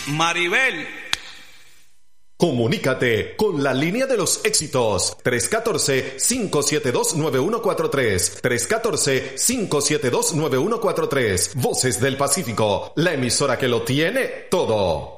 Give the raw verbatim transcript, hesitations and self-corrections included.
Maribel. Comunícate con la línea de los éxitos tres uno cuatro, cinco siete dos, nueve uno cuatro tres, tres uno cuatro, cinco siete dos, nueve uno cuatro tres. Voces del Pacífico, la emisora que lo tiene todo.